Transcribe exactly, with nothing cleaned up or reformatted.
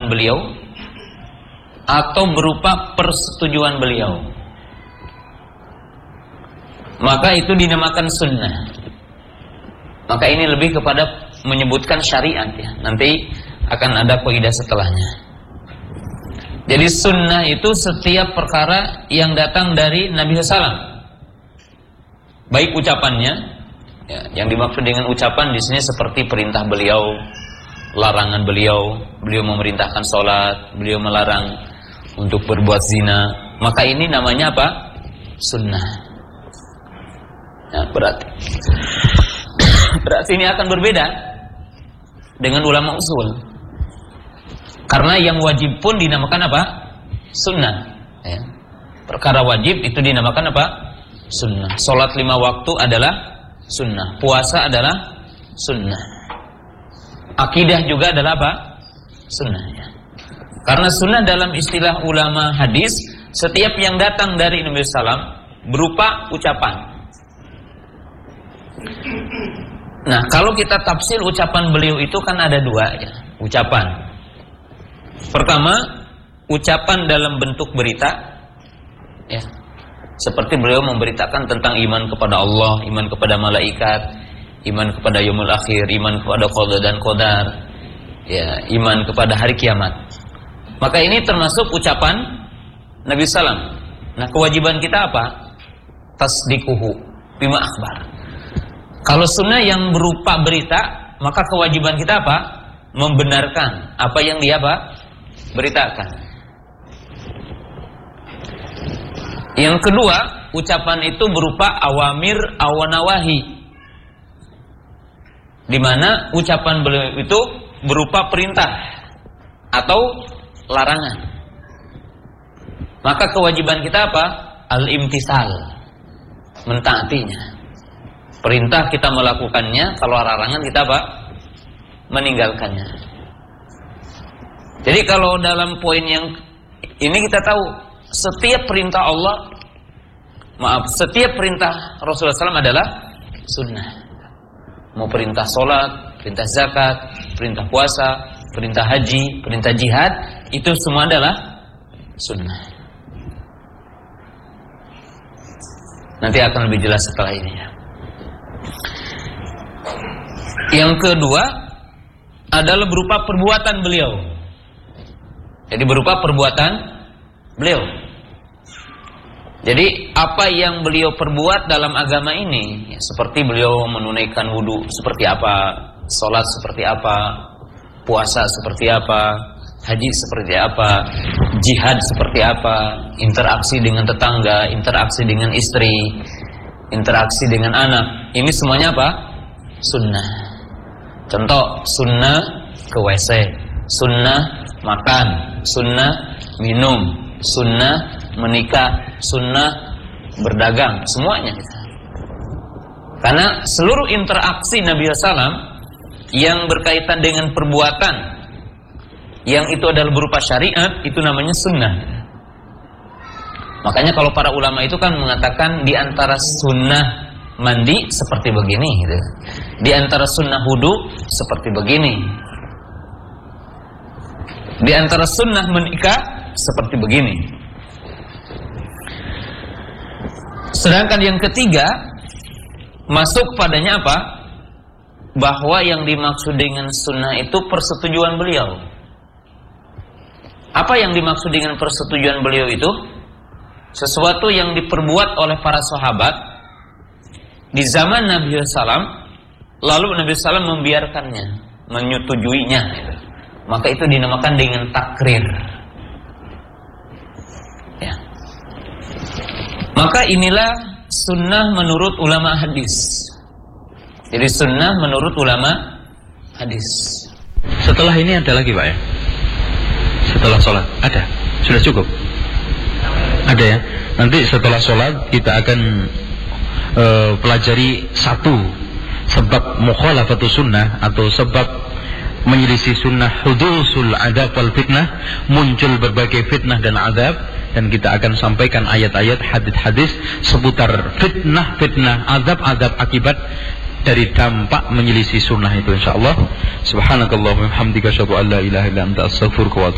beliau atau berupa persetujuan beliau, maka itu dinamakan sunnah. Maka ini lebih kepada menyebutkan syariat ya. Nanti akan ada kaidah setelahnya. Jadi sunnah itu setiap perkara yang datang dari Nabi sallallahu alaihi wasallam, baik ucapannya, ya, yang dimaksud dengan ucapan di sini seperti perintah beliau, larangan beliau, beliau memerintahkan sholat, beliau melarang untuk berbuat zina, maka ini namanya apa? Sunnah. Nah, berarti berarti ini akan berbeda dengan ulama usul. Karena yang wajib pun dinamakan apa? Sunnah. Ya. Perkara wajib itu dinamakan apa? Sunnah. Sholat lima waktu adalah sunnah. Puasa adalah sunnah. Akidah juga adalah apa? Sunnah. Ya. Karena sunnah dalam istilah ulama hadis, setiap yang datang dari Nabi sallallahu alaihi wasallam berupa ucapan. Nah, kalau kita tafsir ucapan beliau itu kan ada dua ya, ucapan. Pertama, ucapan dalam bentuk berita, ya, seperti beliau memberitakan tentang iman kepada Allah, iman kepada malaikat, iman kepada yaumul akhir, iman kepada qada dan qadar, ya, iman kepada hari kiamat. Maka ini termasuk ucapan Nabi sallallahu alaihi wasallam. Nah, kewajiban kita apa? Tasdiquhu bima akhbar. Kalau sunnah yang berupa berita, maka kewajiban kita apa? Membenarkan apa yang dia apa? Beritakan. Yang kedua, ucapan itu berupa awamir awanawahi, di mana ucapan beliau itu berupa perintah atau larangan. Maka kewajiban kita apa? Al-imtisal, mentaatinya. Perintah kita melakukannya, kalau larangan kita apa? Meninggalkannya. Jadi kalau dalam poin yang ini kita tahu, setiap perintah Allah, maaf, setiap perintah Rasulullah shallallahu alaihi wasallam adalah sunnah. Mau perintah sholat, perintah zakat, perintah puasa, perintah haji, perintah jihad, itu semua adalah sunnah. Nanti akan lebih jelas setelah ini ya. Yang kedua adalah berupa perbuatan beliau. Jadi berupa perbuatan beliau. Jadi apa yang beliau perbuat dalam agama ini, ya, seperti beliau menunaikan wudu seperti apa, sholat seperti apa, puasa seperti apa, haji seperti apa, jihad seperti apa, interaksi dengan tetangga, interaksi dengan istri, interaksi dengan anak, ini semuanya apa? Sunnah. Contoh, sunnah ke W C, sunnah makan, sunnah minum, sunnah menikah, sunnah berdagang, semuanya. Karena seluruh interaksi Nabi sallallahu alaihi wasallam yang berkaitan dengan perbuatan, yang itu adalah berupa syariat, itu namanya sunnah. Makanya kalau para ulama itu kan mengatakan di antara sunnah mandi seperti begini gitu. Di antara sunnah wudu seperti begini. Di antara sunnah menikah seperti begini. Sedangkan yang ketiga masuk padanya apa? Bahwa yang dimaksud dengan sunnah itu persetujuan beliau. Apa yang dimaksud dengan persetujuan beliau itu? Sesuatu yang diperbuat oleh para sahabat di zaman Nabi sallallahu alaihi wasallam, lalu Nabi sallallahu alaihi wasallam membiarkannya, menyetujuinya, maka itu dinamakan dengan takrir. Ya. Maka inilah sunnah menurut ulama hadis. Jadi sunnah menurut ulama hadis. Setelah ini ada lagi Pak ya? Setelah sholat ada? Sudah cukup? Ada ya? Nanti setelah sholat kita akan uh, pelajari satu sebab mukhalafatus sunnah atau sebab menyelisih sunnah, hudusul adab wal fitnah, muncul berbagai fitnah dan adab, dan kita akan sampaikan ayat-ayat hadis-hadis seputar fitnah-fitnah, adab-adab akibat dari dampak menyelisih sunnah itu insyaallah. Subhanakallahumma wa bihamdika asyhadu an la ilaha illa anta astaghfiruka wa